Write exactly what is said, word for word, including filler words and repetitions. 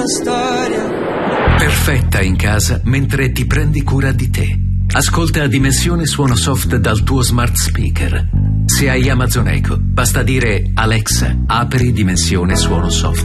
storia. Perfetta in casa mentre ti prendi cura di te. Ascolta Dimensione Suono Soft dal tuo smart speaker. Se hai Amazon Echo, basta dire Alexa, apri Dimensione Suono Soft.